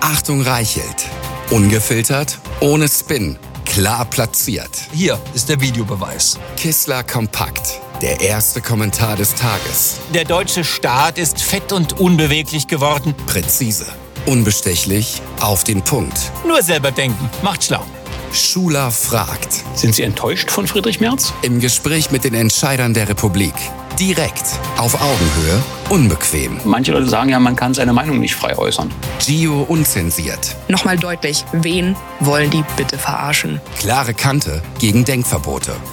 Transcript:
Achtung Reichelt. Ungefiltert, ohne Spin, klar platziert. Hier ist der Videobeweis. Kissler kompakt. Der erste Kommentar des Tages. Der deutsche Staat ist fett und unbeweglich geworden. Präzise. Unbestechlich. Auf den Punkt. Nur selber denken. Macht schlau. Schuler fragt. Sind Sie enttäuscht von Friedrich Merz? Im Gespräch mit den Entscheidern der Republik. Direkt. Auf Augenhöhe. Unbequem. Manche Leute sagen ja, man kann seine Meinung nicht frei äußern. Gio unzensiert. Nochmal deutlich, wen wollen die bitte verarschen? Klare Kante gegen Denkverbote.